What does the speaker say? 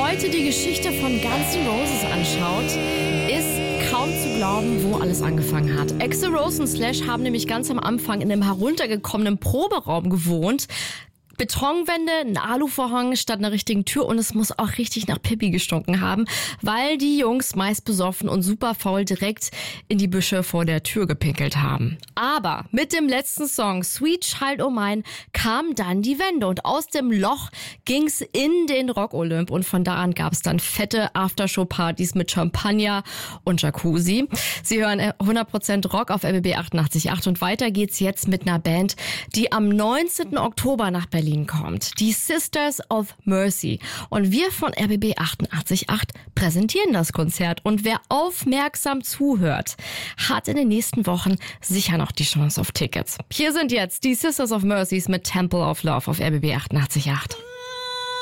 heute die Geschichte von Guns N' Roses anschaut, ist kaum zu glauben, wo alles angefangen hat. Axl Rose und Slash haben nämlich ganz am Anfang in einem heruntergekommenen Proberaum gewohnt. Betonwände, ein Aluvorhang statt einer richtigen Tür und es muss auch richtig nach Pipi gestunken haben, weil die Jungs meist besoffen und super faul direkt in die Büsche vor der Tür gepinkelt haben. Aber mit dem letzten Song Sweet Child O' Mine kam dann die Wende und aus dem Loch ging's in den Rock-Olymp und von da an gab's dann fette Aftershow-Partys mit Champagner und Jacuzzi. Sie hören 100% Rock auf RBB 88.8 und weiter geht's jetzt mit einer Band, die am 19. Oktober nach Berlin kommt. Die Sisters of Mercy. Und wir von RBB 88.8 präsentieren das Konzert. Und wer aufmerksam zuhört, hat in den nächsten Wochen sicher noch die Chance auf Tickets. Hier sind jetzt die Sisters of Mercy mit Temple of Love auf RBB 88.8.